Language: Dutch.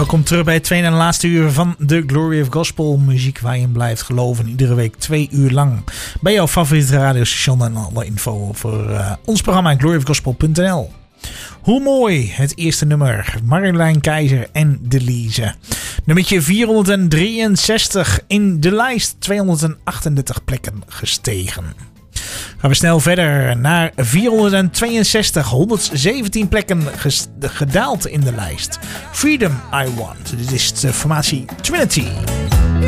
Welkom terug bij het tweede en laatste uur van The Glory of Gospel. Muziek waar je in blijft geloven. Iedere week 2 uur lang. Bij jouw favoriete radiostation en alle info over ons programma gloryofgospel.nl. Hoe mooi, het eerste nummer. Marjolein Keizer en Delise. Nummertje 463 in de lijst. 238 plekken gestegen. Gaan we snel verder naar 462. 117 plekken gedaald in de lijst. Freedom I Want. Dit is de formatie Trinity.